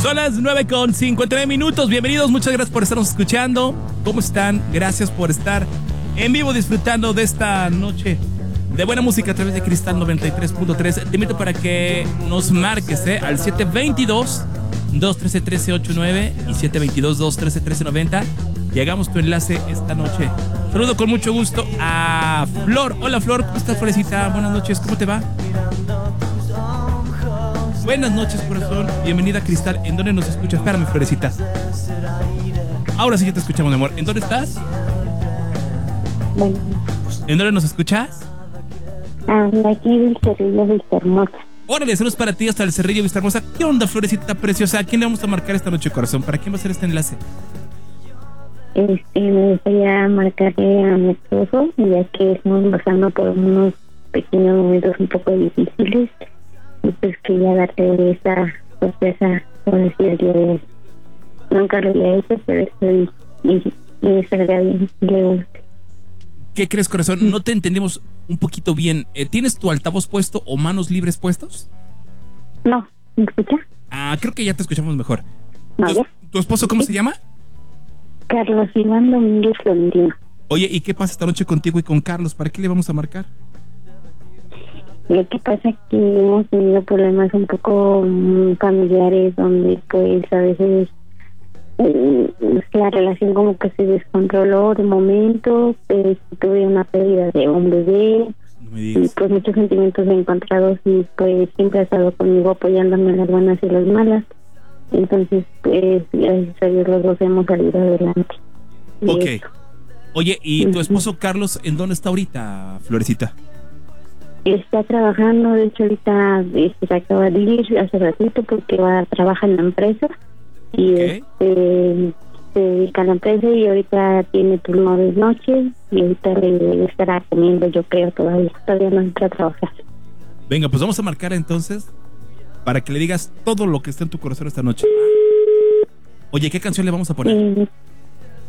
Son las 9:59. Bienvenidos, muchas gracias por estarnos escuchando. ¿Cómo están? Gracias por estar en vivo disfrutando de esta noche de buena música a través de Cristal 93.3. Te invito para que nos marques al 722-213-1389 y 722-213-1390 y hagamos tu enlace esta noche. Saludo con mucho gusto a Flor. Hola Flor, ¿cómo estás, Florecita? Buenas noches, ¿cómo te va? Buenas noches, corazón. Bienvenida, Cristal. ¿En dónde nos escuchas? Espérame, Florecita. Ahora sí ya te escuchamos, mi amor. ¿En dónde estás? Bueno. ¿En dónde nos escuchas? Aquí del Cerrillo Vista Hermosa. Órale, saludos para ti hasta el Cerrillo Vista Hermosa. ¿Qué onda, Florecita preciosa? ¿A quién le vamos a marcar esta noche, corazón? ¿Para quién va a ser este enlace? Me gustaría marcarle a mi esposo, ya que estamos pasando por unos pequeños momentos un poco difíciles. Y pues quería darte esa sorpresa, por decir el día de hoy. Nunca lo había hecho, pero estoy y estaría bien, le gusta. ¿Qué crees, corazón? No te entendemos un poquito bien. ¿Tienes tu altavoz puesto o manos libres puestos? No, ¿me escucha? Creo que ya te escuchamos mejor. No, ¿Tu esposo cómo se llama? Carlos Iván Domínguez Florentino. Oye, ¿y qué pasa esta noche contigo y con Carlos? ¿Para qué le vamos a marcar? Lo que pasa es que hemos tenido problemas un poco familiares, donde pues a veces la relación como que se descontroló de momento. Tuve una pérdida de un bebé, y pues muchos sentimientos encontrados, y pues siempre ha estado conmigo apoyándome en las buenas y las malas. Entonces pues gracias a Dios los dos hemos salido adelante. Ok. Oye, ¿y tu esposo Carlos en dónde está ahorita, Florecita? Está trabajando, de hecho ahorita se acaba de ir hace ratito porque trabaja en la empresa y se dedica a la empresa, y ahorita tiene turno de noche y ahorita le estará comiendo, yo creo. Todavía no entra a trabajar. Venga, pues vamos a marcar entonces para que le digas todo lo que está en tu corazón esta noche. Oye, ¿qué canción le vamos a poner?